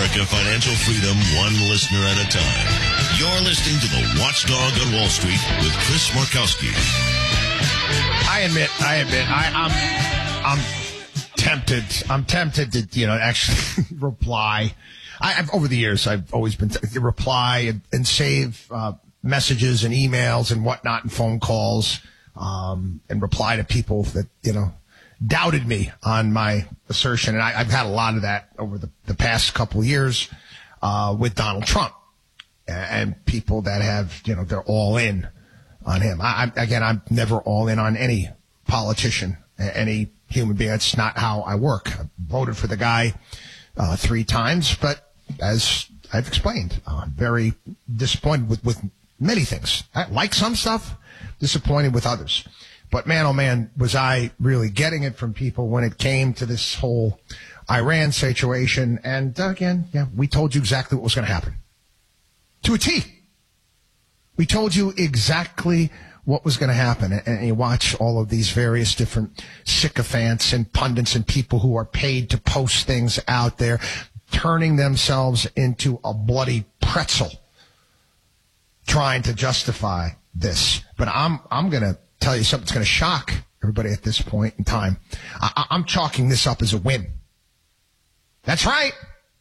America financial freedom one listener at a time. You're listening to The Watchdog on Wall Street with Chris Markowski. I admit, I'm tempted. I'm tempted to, actually reply. I've over the years, I've always been to reply and save messages and emails and whatnot and phone calls and reply to people that, doubted me on my assertion. And I've had a lot of that over the past couple of years with Donald Trump and people that have, they're all in on him. I'm never all in on any politician, any human being. That's not how I work. I voted for the guy 3 times, but as I've explained, I'm very disappointed with many things. I like some stuff, disappointed with others. But man, oh man, was I really getting it from people when it came to this whole Iran situation. And again, we told you exactly what was going to happen. To a T. We told you exactly what was going to happen. And you watch all of these various different sycophants and pundits and people who are paid to post things out there, turning themselves into a bloody pretzel, trying to justify this. But I'm going to tell you something that's going to shock everybody at this point in time. I'm chalking this up as a win. That's right.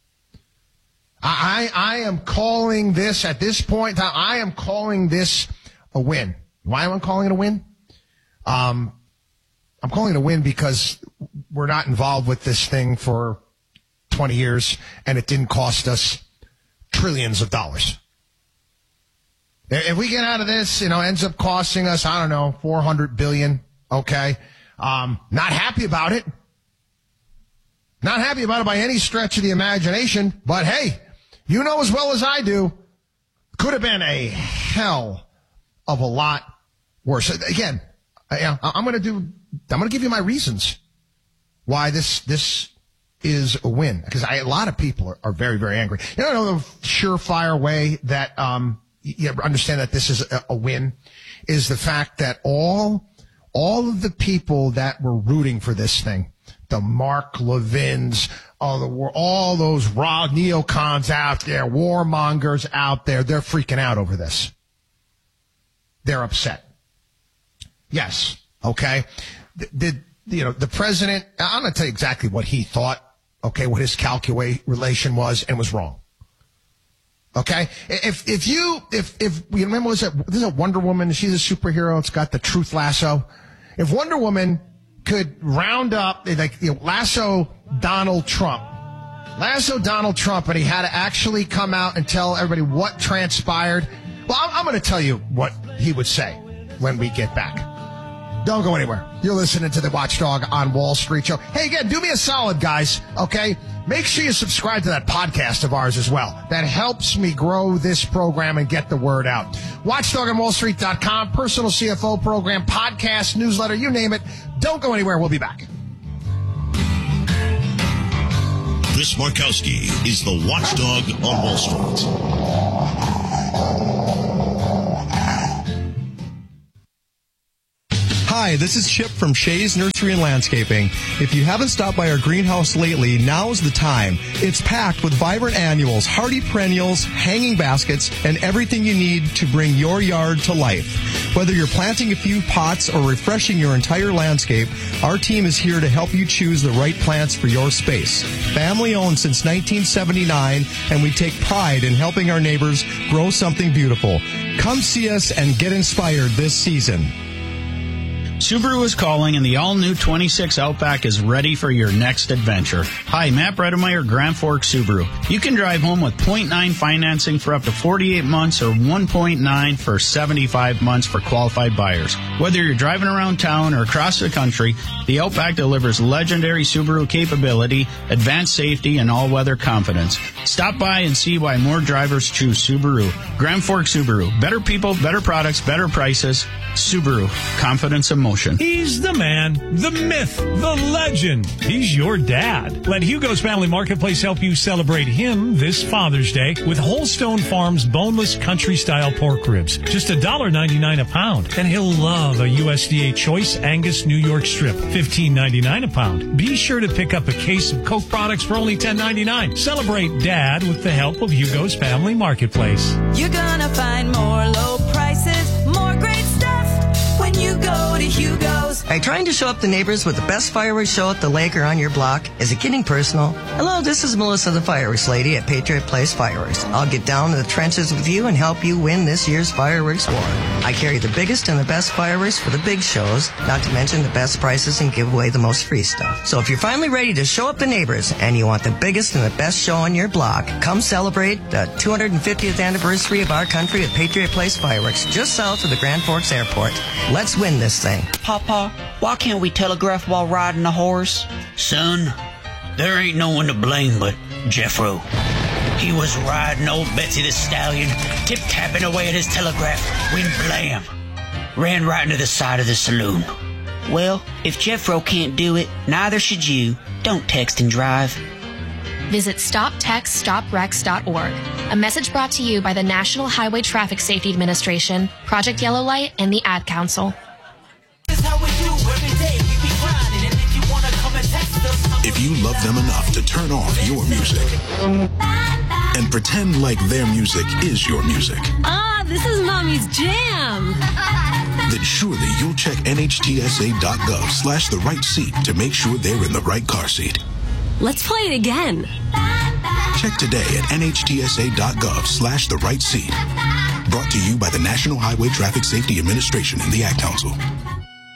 I am calling this at this point. I am calling this a win. Why am I calling it a win? I'm calling it a win because we're not involved with this thing for 20 years and it didn't cost us trillions of dollars. If we get out of this, ends up costing us, I don't know, $400 billion. Okay. Not happy about it. Not happy about it by any stretch of the imagination. But hey, you know as well as I do, could have been a hell of a lot worse. Again, I'm going to give you my reasons why this is a win. Because a lot of people are very, very angry. The surefire way that, you understand that this is a win is the fact that all of the people that were rooting for this thing, the Mark Levins, all those raw neocons out there, warmongers out there, they're freaking out over this. They're upset. Yes. Okay. The president, I'm going to tell you exactly what he thought. Okay. What his calculation was and was wrong. Okay, if you remember, this is a Wonder Woman. She's a superhero. It's got the truth lasso. If Wonder Woman could round up, lasso Donald Trump, and he had to actually come out and tell everybody what transpired. Well, I'm going to tell you what he would say when we get back. Don't go anywhere. You're listening to the Watchdog on Wall Street show. Hey, again, do me a solid, guys. Okay. Make sure you subscribe to that podcast of ours as well. That helps me grow this program and get the word out. WatchdogOnWallStreet.com, personal CFO program, podcast, newsletter, you name it. Don't go anywhere. We'll be back. Chris Markowski is the Watchdog on Wall Street. Hi, this is Chip from Shays Nursery and Landscaping. If you haven't stopped by our greenhouse lately, now is the time. It's packed with vibrant annuals, hardy perennials, hanging baskets, and everything you need to bring your yard to life. Whether you're planting a few pots or refreshing your entire landscape, our team is here to help you choose the right plants for your space. Family owned since 1979, and we take pride in helping our neighbors grow something beautiful. Come see us and get inspired this season. Subaru is calling, and the all-new 26 Outback is ready for your next adventure. Hi, Matt Bredemeyer, Grand Forks Subaru. You can drive home with 0.9 financing for up to 48 months or 1.9 for 75 months for qualified buyers. Whether you're driving around town or across the country, the Outback delivers legendary Subaru capability, advanced safety, and all-weather confidence. Stop by and see why more drivers choose Subaru. Grand Forks Subaru. Better people, better products, better prices. Subaru. Confidence and more. promotion. He's the man, the myth, the legend. He's your dad. Let Hugo's Family Marketplace help you celebrate him this Father's Day with Holstone Farms boneless country-style pork ribs. Just $1.99 a pound. And he'll love a USDA Choice Angus New York strip, $15.99 a pound. Be sure to pick up a case of Coke products for only $10.99. Celebrate Dad with the help of Hugo's Family Marketplace. You're gonna find more low prices, more great stuff when you go to Hugo's. Are you trying to show up the neighbors with the best fireworks show at the lake or on your block? Is it getting personal? Hello, this is Melissa, the fireworks lady at Patriot Place Fireworks. I'll get down to the trenches with you and help you win this year's fireworks war. I carry the biggest and the best fireworks for the big shows, not to mention the best prices and give away the most free stuff. So if you're finally ready to show up the neighbors and you want the biggest and the best show on your block, come celebrate the 250th anniversary of our country at Patriot Place Fireworks, just south of the Grand Forks Airport. Let's win this thing. Papa, why can't we telegraph while riding a horse? Son, there ain't no one to blame but Jeffro. He was riding old Betsy the Stallion, tip-tapping away at his telegraph, when blam, ran right into the side of the saloon. Well, if Jeffro can't do it, neither should you. Don't text and drive. Visit StopTextStopWrecks.org. A message brought to you by the National Highway Traffic Safety Administration, Project Yellow Light, and the Ad Council. If you love them enough to turn off your music and pretend like their music is your music. Ah, this is Mommy's jam. Then surely you'll check NHTSA.gov/the right seat to make sure they're in the right car seat. Let's play it again. Check today at NHTSA.gov/the right seat. Brought to you by the National Highway Traffic Safety Administration and the Ad Council.